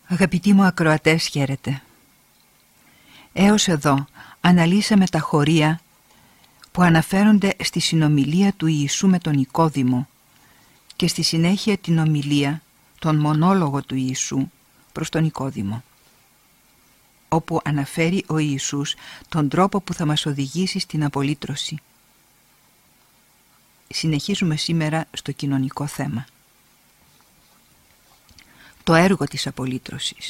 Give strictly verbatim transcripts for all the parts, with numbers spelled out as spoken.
Αγαπητοί μου ακροατές, χαίρετε. Έως εδώ αναλύσαμε τα χωρία που αναφέρονται στη συνομιλία του Ιησού με τον Νικόδημο και στη συνέχεια την ομιλία, τον μονόλογο του Ιησού προς τον Νικόδημο, όπου αναφέρει ο Ιησούς τον τρόπο που θα μας οδηγήσει στην απολύτρωση. Συνεχίζουμε σήμερα στο κοινωνικό θέμα. Το έργο της απολύτρωσης.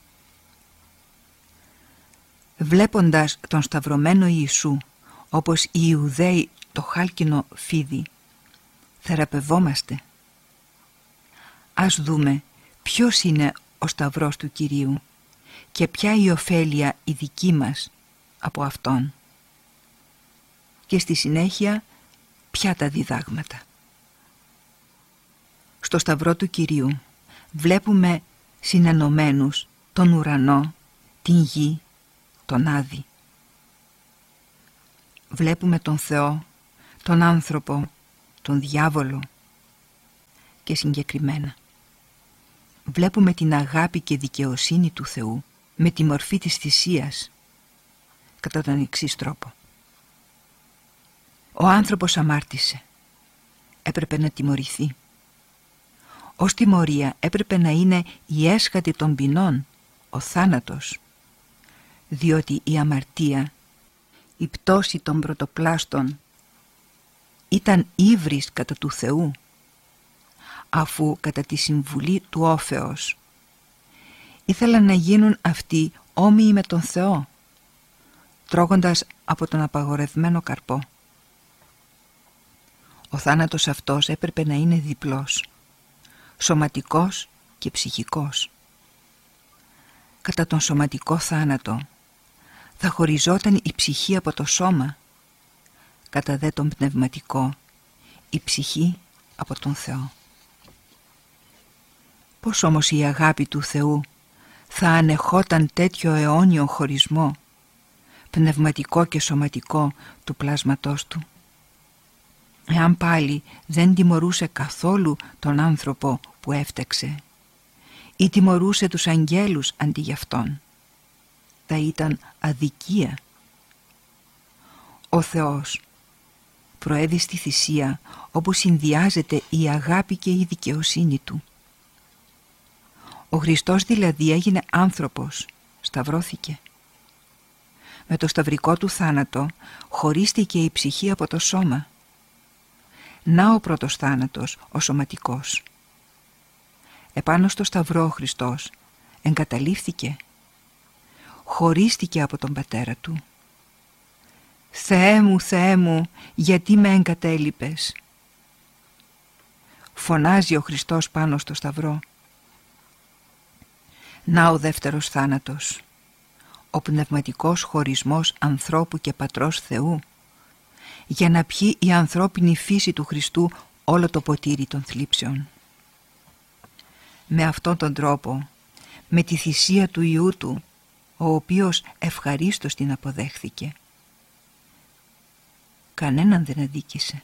Βλέποντας τον σταυρωμένο Ιησού, όπως οι Ιουδαίοι το χάλκινο φίδι, θεραπευόμαστε. Ας δούμε ποιος είναι ο σταυρός του Κυρίου και ποια η ωφέλεια η δική μας από Αυτόν. Και στη συνέχεια ποια τα διδάγματα. Στο σταυρό του Κυρίου βλέπουμε συνενωμένους τον ουρανό, την γη, τον Άδη. Βλέπουμε τον Θεό, τον άνθρωπο, τον διάβολο και συγκεκριμένα βλέπουμε την αγάπη και δικαιοσύνη του Θεού με τη μορφή της θυσίας κατά τον εξής τρόπο. Ο άνθρωπος αμάρτησε, έπρεπε να τιμωρηθεί. Ως τιμωρία έπρεπε να είναι η έσχατη των ποινών, ο θάνατος, διότι η αμαρτία, η πτώση των πρωτοπλάστων ήταν ύβρις κατά του Θεού, αφού κατά τη συμβουλή του Όφεως ήθελαν να γίνουν αυτοί όμοιοι με τον Θεό, τρώγοντας από τον απαγορευμένο καρπό. Ο θάνατος αυτός έπρεπε να είναι διπλός, σωματικός και ψυχικός. Κατά τον σωματικό θάνατο θα χωριζόταν η ψυχή από το σώμα, κατά δε τον πνευματικό η ψυχή από τον Θεό. Πώς όμως η αγάπη του Θεού θα ανεχόταν τέτοιο αιώνιο χωρισμό, πνευματικό και σωματικό, του πλάσματός του, εάν πάλι δεν τιμωρούσε καθόλου τον άνθρωπο που έφταξε ή τιμωρούσε τους αγγέλους αντί γι' αυτόν? Θα ήταν αδικία. Ο Θεός προέβη στη θυσία όπου συνδυάζεται η αγάπη και η δικαιοσύνη Του. Ο Χριστός δηλαδή έγινε άνθρωπος, σταυρώθηκε. Με το σταυρικό Του θάνατο χωρίστηκε η ψυχή από το σώμα. Να ο πρώτος θάνατος, ο σωματικός. Επάνω στο σταυρό ο Χριστός εγκαταλείφθηκε, χωρίστηκε από τον Πατέρα Του. «Θεέ μου, Θεέ μου, γιατί με εγκατέλειπες?» Φωνάζει ο Χριστός πάνω στο σταυρό. Να ο δεύτερος θάνατος, ο πνευματικός χωρισμός ανθρώπου και Πατρός Θεού, για να πιει η ανθρώπινη φύση του Χριστού όλο το ποτήρι των θλίψεων. Με αυτόν τον τρόπο, με τη θυσία του Υιού Του, ο οποίος ευχαρίστως την αποδέχθηκε, κανέναν δεν αδίκησε.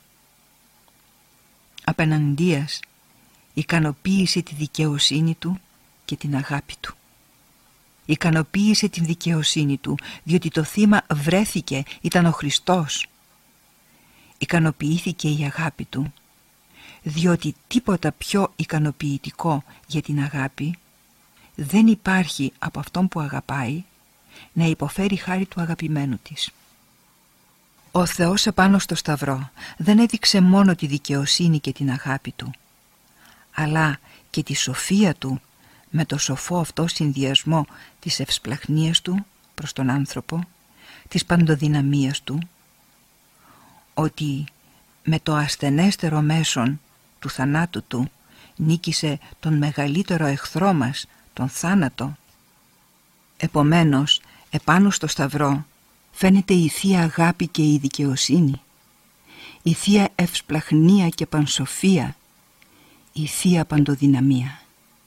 Απέναντίας ικανοποίησε τη δικαιοσύνη Του και την αγάπη Του. Ικανοποίησε την δικαιοσύνη Του, διότι το θύμα βρέθηκε, ήταν ο Χριστός. Ικανοποιήθηκε η αγάπη Του, διότι τίποτα πιο ικανοποιητικό για την αγάπη δεν υπάρχει από αυτόν που αγαπάει να υποφέρει χάρη του αγαπημένου της. Ο Θεός επάνω στο σταυρό δεν έδειξε μόνο τη δικαιοσύνη και την αγάπη Του, αλλά και τη σοφία Του με το σοφό αυτό συνδυασμό της ευσπλαχνίας Του προς τον άνθρωπο, της παντοδυναμίας Του, ότι με το ασθενέστερο μέσον του θανάτου Του νίκησε τον μεγαλύτερο εχθρό μας, τον θάνατο. Επομένως, επάνω στο σταυρό φαίνεται η Θεία Αγάπη και η δικαιοσύνη, η Θεία Ευσπλαχνία και Πανσοφία, η Θεία Παντοδυναμία.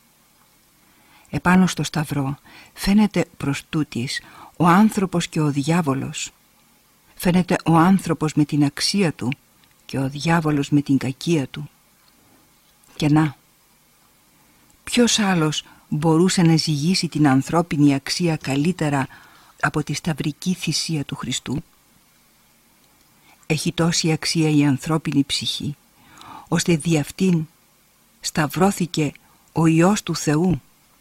Επάνω στο σταυρό φαίνεται προς τούτης ο άνθρωπος και ο διάβολος. Φαίνεται ο άνθρωπος με την αξία του και ο διάβολος με την κακία του. Και να, Ποιος άλλος μπορούσε να ζυγίσει την ανθρώπινη αξία καλύτερα από τη σταυρική θυσία του Χριστού? Έχει τόση αξία η ανθρώπινη ψυχή, ώστε δι' αυτήν σταυρώθηκε ο Υιός του Θεού.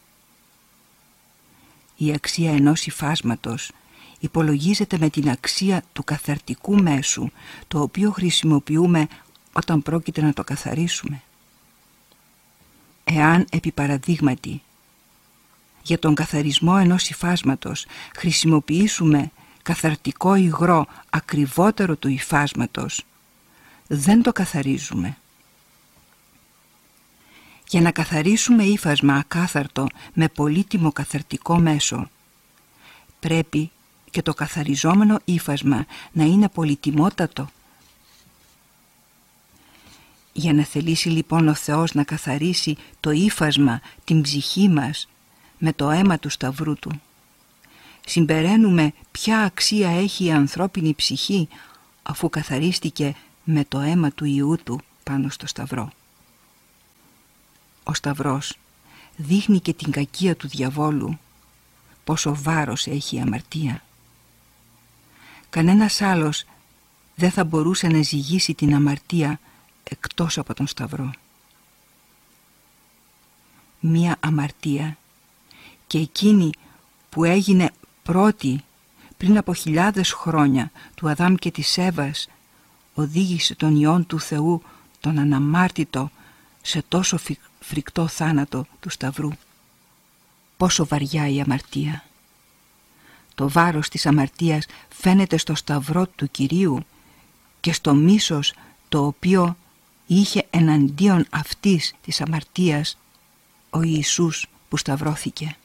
Η αξία ενός υφάσματος υπολογίζεται με την αξία του καθαρτικού μέσου, το οποίο χρησιμοποιούμε όταν πρόκειται να το καθαρίσουμε. Εάν επί παραδείγματι για τον καθαρισμό ενός υφάσματος χρησιμοποιήσουμε καθαρτικό υγρό ακριβότερο του υφάσματος, δεν το καθαρίζουμε. Για να καθαρίσουμε ύφασμα ακάθαρτο με πολύτιμο καθαρτικό μέσο, πρέπει και το καθαριζόμενο ύφασμα να είναι πολυτιμότατο. Για να θελήσει λοιπόν ο Θεός να καθαρίσει το ύφασμα, την ψυχή μας, με το αίμα του Σταυρού Του, συμπεραίνουμε ποια αξία έχει η ανθρώπινη ψυχή αφού καθαρίστηκε με το αίμα του Υιού Του πάνω στο Σταυρό. Ο Σταυρός δείχνει και την κακία του διαβόλου, πόσο βάρος έχει η αμαρτία. Κανένας άλλος δεν θα μπορούσε να ζυγίσει την αμαρτία εκτός από τον Σταυρό. Μία αμαρτία, και εκείνη που έγινε πρώτη πριν από χιλιάδες χρόνια του Αδάμ και της Εύας, οδήγησε τον Υιόν του Θεού, τον αναμάρτητο, σε τόσο φρικτό θάνατο του Σταυρού. Πόσο βαριά η αμαρτία! Το βάρος της αμαρτίας φαίνεται στο Σταυρό του Κυρίου και στο μίσος το οποίο είχε εναντίον αυτής της αμαρτίας ο Ιησούς που σταυρώθηκε.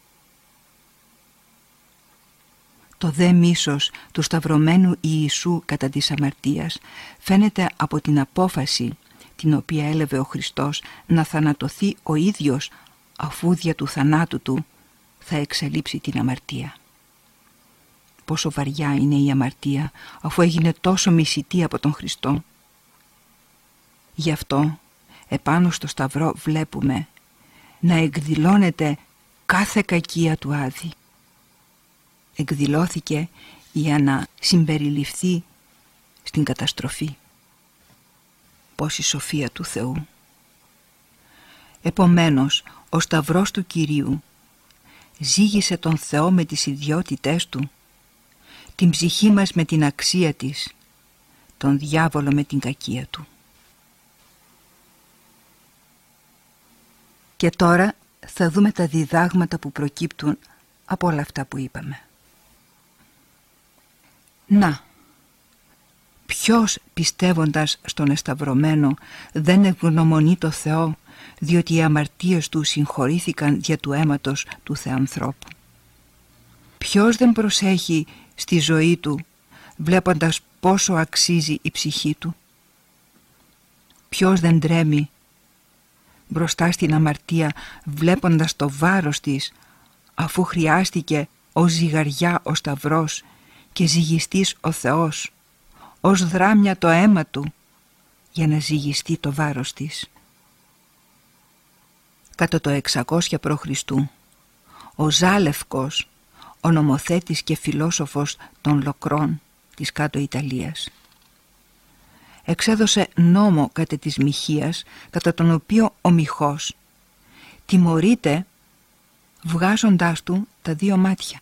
Το δε μίσος του σταυρωμένου Ιησού κατά της αμαρτίας φαίνεται από την απόφαση την οποία έλαβε ο Χριστός να θανατωθεί ο ίδιος, αφού δια του θανάτου Του θα εξαλείψει την αμαρτία. Πόσο βαριά είναι η αμαρτία αφού έγινε τόσο μισητή από τον Χριστό. Γι' αυτό επάνω στο Σταυρό βλέπουμε να εκδηλώνεται κάθε κακία του Άδη. Εκδηλώθηκε για να συμπεριληφθεί στην καταστροφή. Πόση σοφία του Θεού! Επομένως, ο Σταυρός του Κυρίου ζήγησε τον Θεό με τις ιδιότητές Του, την ψυχή μας με την αξία της, τον διάβολο με την κακία του. Και τώρα θα δούμε τα διδάγματα που προκύπτουν από όλα αυτά που είπαμε. Να, ποιος πιστεύοντας στον εσταυρωμένο δεν ευγνωμονεί το Θεό, διότι οι αμαρτίες του συγχωρήθηκαν δια του αίματος του Θεανθρώπου? Ποιος δεν προσέχει στη ζωή του, βλέποντας πόσο αξίζει η ψυχή του? Ποιος δεν τρέμει μπροστά στην αμαρτία, βλέποντας το βάρος της, αφού χρειάστηκε ως ζυγαριά ο Σταυρός και ζυγιστής ο Θεός, ως δράμια το αίμα Του, για να ζυγιστεί το βάρος της? Κατά το εξακόσια προ Χριστού, ο Ζάλευκος, ο νομοθέτης και φιλόσοφος των Λοκρών της κάτω Ιταλίας, εξέδωσε νόμο κατά της Μοιχείας, κατά τον οποίο ο Μιχός τιμωρείται βγάζοντάς του τα δύο μάτια.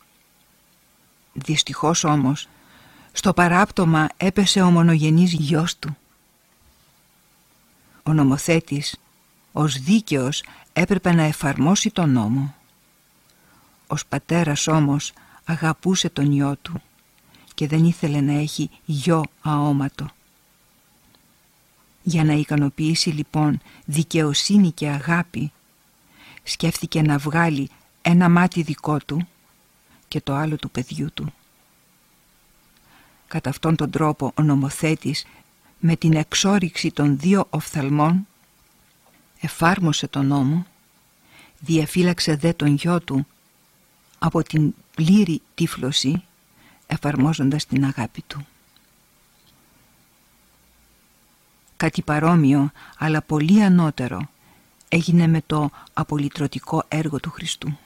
Δυστυχώς όμως στο παράπτωμα έπεσε ο μονογενής γιος του. Ο νομοθέτης ως δίκαιος έπρεπε να εφαρμόσει τον νόμο. Ως πατέρας όμως αγαπούσε τον γιο του και δεν ήθελε να έχει γιο αόματο. Για να ικανοποιήσει λοιπόν δικαιοσύνη και αγάπη, σκέφτηκε να βγάλει ένα μάτι δικό του και το άλλο του παιδιού του. Κατά αυτόν τον τρόπο ο νομοθέτης, με την εξόριξη των δύο οφθαλμών, εφάρμοσε τον νόμο, διαφύλαξε δε τον γιο του από την πλήρη τύφλωση, εφαρμόζοντας την αγάπη του. Κάτι παρόμοιο, αλλά πολύ ανώτερο, έγινε με το απολυτρωτικό έργο του Χριστού.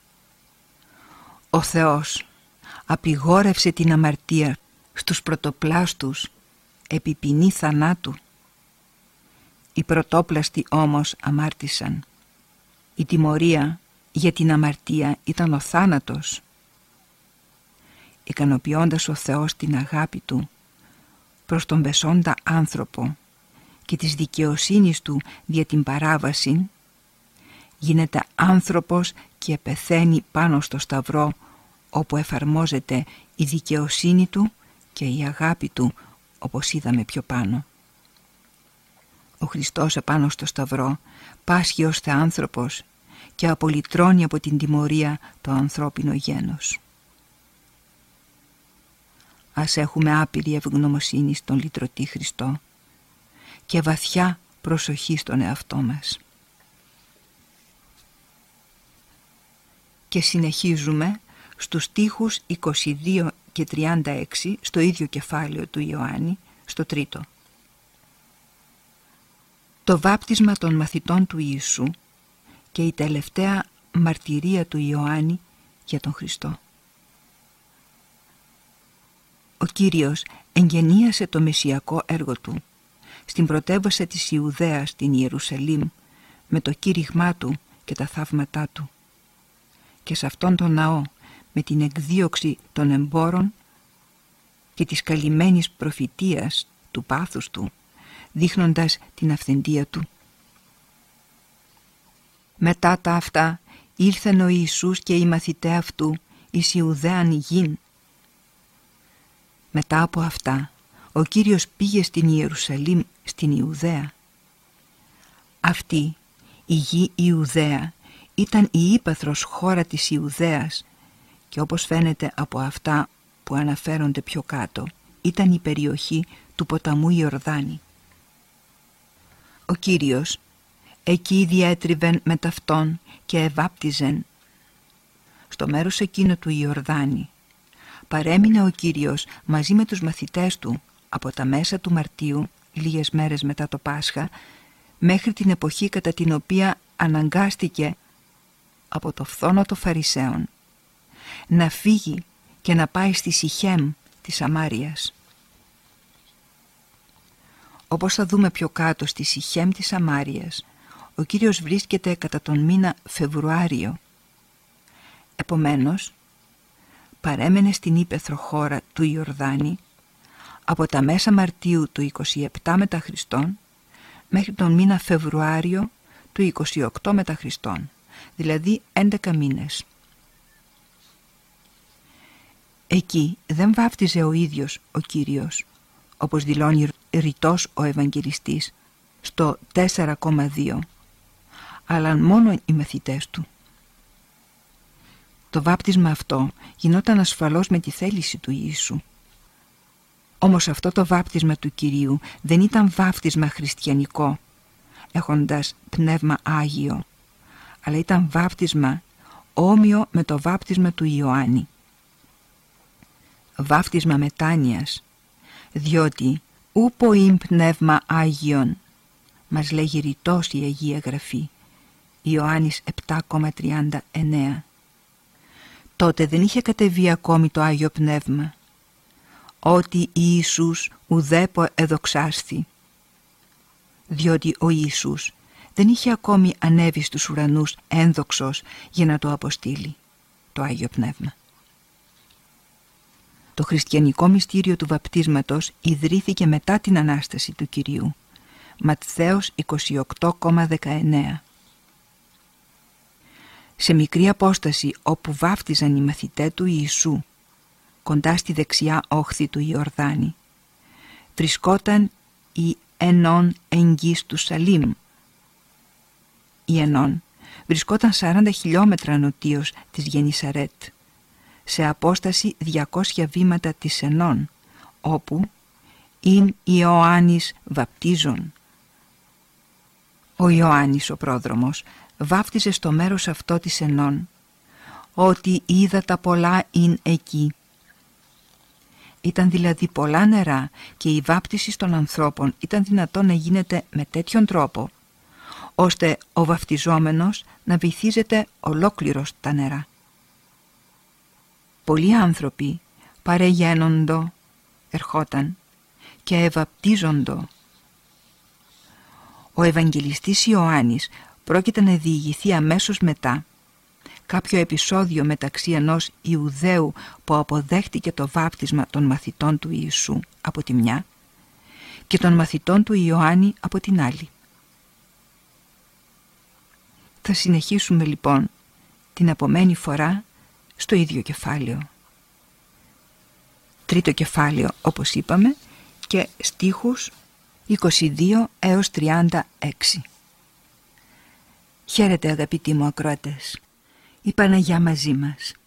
Ο Θεός απειγόρευσε την αμαρτία στους πρωτοπλάστους επί ποινή θανάτου. Οι πρωτόπλαστοι όμως αμάρτησαν. Η τιμωρία για την αμαρτία ήταν ο θάνατος. Ικανοποιώντας ο Θεός την αγάπη Του προς τον πεσόντα άνθρωπο και της δικαιοσύνης Του δια την παράβαση, γίνεται άνθρωπος και πεθαίνει πάνω στο σταυρό, όπου εφαρμόζεται η δικαιοσύνη Του και η αγάπη Του, όπως είδαμε πιο πάνω. Ο Χριστός επάνω στο σταυρό πάσχει ως θεάνθρωπος και απολυτρώνει από την τιμωρία το ανθρώπινο γένος. Ας έχουμε άπειρη ευγνωμοσύνη στον λυτρωτή Χριστό και βαθιά προσοχή στον εαυτό μας. Και συνεχίζουμε στους στίχους είκοσι δύο και τριάντα έξι στο ίδιο κεφάλαιο του Ιωάννη, στο τρίτο. Το βάπτισμα των μαθητών του Ιησού και η τελευταία μαρτυρία του Ιωάννη για τον Χριστό. Ο Κύριος εγγενίασε το μεσσιακό έργο Του στην πρωτεύουσα της Ιουδαίας, την Ιερουσαλήμ, με το κήρυγμά Του και τα θαύματά Του. Και σε αυτόν τον ναό, με την εκδίωξη των εμπόρων και της καλυμμένης προφητείας του πάθους Του, δείχνοντας την αυθεντία Του. Μετά τα αυτά ήλθεν ο Ιησούς και οι μαθηταί Αυτού εις Ιουδαίαν γην. Μετά από αυτά ο Κύριος πήγε στην Ιερουσαλήμ, στην Ιουδαία. Αυτή η γη Ιουδαία ήταν η ύπαθρος χώρα της Ιουδαίας και όπως φαίνεται από αυτά που αναφέρονται πιο κάτω, ήταν η περιοχή του ποταμού Ιορδάνη. Ο Κύριος εκεί διέτριβεν με ταυτόν και εβάπτιζεν. Στο μέρος εκείνο του Ιορδάνη παρέμεινε ο Κύριος μαζί με τους μαθητές Του από τα μέσα του Μαρτίου, λίγες μέρες μετά το Πάσχα, μέχρι την εποχή κατά την οποία αναγκάστηκε από το φθόνο των Φαρισαίων να φύγει και να πάει στη Σιχέμ της Σαμάριας. Όπως θα δούμε πιο κάτω, στη Σιχέμ της Σαμάριας ο Κύριος βρίσκεται κατά τον μήνα Φεβρουάριο. Επομένως παρέμενε στην ύπαιθρο χώρα του Ιορδάνη από τα μέσα Μαρτίου του είκοσι επτά μετά Χριστόν μέχρι τον μήνα Φεβρουάριο του είκοσι οκτώ μετά Χριστόν, δηλαδή έντεκα μήνες. Εκεί δεν βάφτιζε ο ίδιος ο Κύριος, όπως δηλώνει ρητός ο Ευαγγελιστής στο τέσσερα κόμμα δύο, αλλά μόνο οι μαθητές Του. Το βάπτισμα αυτό γινόταν ασφαλώς με τη θέληση του Ιησού. Όμως αυτό το βάπτισμα του Κυρίου δεν ήταν βάπτισμα χριστιανικό, έχοντας πνεύμα Άγιο, αλλά ήταν βάπτισμα όμοιο με το βάπτισμα του Ιωάννη. Βάπτισμα μετάνοιας, διότι ούπο ειν πνεύμα Άγιον, μας λέγει ρητός η Αγία Γραφή, Ιωάννης επτά κόμμα τριάντα εννέα. Τότε δεν είχε κατεβεί ακόμη το Άγιο Πνεύμα, ότι Ιησούς ουδέπο εδοξάσθη, διότι ο Ιησούς δεν είχε ακόμη ανέβει στους ουρανούς ένδοξος για να το αποστείλει το Άγιο Πνεύμα. Το χριστιανικό μυστήριο του βαπτίσματος ιδρύθηκε μετά την Ανάσταση του Κυρίου. Ματθαίος είκοσι οκτώ κόμμα δεκαεννέα. Σε μικρή απόσταση όπου βάφτιζαν οι μαθητές του Ιησού, κοντά στη δεξιά όχθη του Ιορδάνη, βρισκόταν η Ενών εγγύς του Σαλήμ. Η Ενών βρισκόταν σαράντα χιλιόμετρα νοτίως της Γενισαρέτ, σε απόσταση διακόσια βήματα της Ενών, όπου «ειν Ιωάννης βαπτίζων». Ο Ιωάννης ο πρόδρομος βάφτιζε στο μέρος αυτό της Ενών, ότι είδα τα πολλά ειν εκεί. Ήταν δηλαδή πολλά νερά και η βάπτιση των ανθρώπων ήταν δυνατόν να γίνεται με τέτοιον τρόπο, ώστε ο βαφτιζόμενος να βυθίζεται ολόκληρος τα νερά. Πολλοί άνθρωποι παρεγένοντο, ερχόταν, και ευαπτίζοντο. Ο Ευαγγελιστής Ιωάννης πρόκειται να διηγηθεί αμέσως μετά κάποιο επεισόδιο μεταξύ ενός Ιουδαίου που αποδέχτηκε το βάπτισμα των μαθητών του Ιησού από τη μια και των μαθητών του Ιωάννη από την άλλη. Θα συνεχίσουμε λοιπόν την επομένη φορά στο ίδιο κεφάλαιο. Τρίτο κεφάλαιο, όπως είπαμε, και στίχους είκοσι δύο έως τριάντα έξι. Χαίρετε αγαπητοί μου ακροατές, η Παναγιά μαζί μας.